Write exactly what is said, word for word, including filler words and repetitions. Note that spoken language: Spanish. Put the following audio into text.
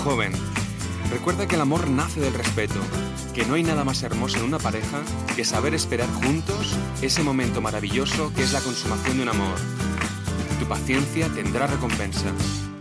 joven, recuerda que el amor nace del respeto, que no hay nada más hermoso en una pareja que saber esperar juntos ese momento maravilloso que es la consumación de un amor. Tu paciencia tendrá recompensa.